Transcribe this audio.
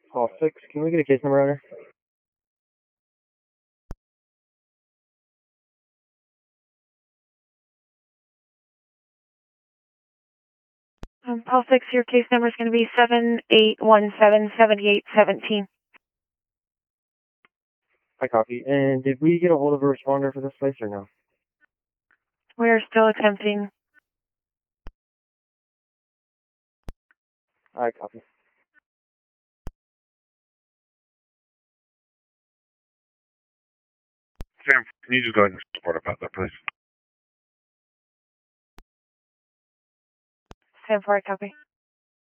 Call 6, can we get a case number on her? Call 6, your case number is going to be 78177817. I copy. And did we get a hold of a responder for this place or no? We're still attempting. I copy. Sam, can you just go ahead and report about that, please? Sam 4, I copy.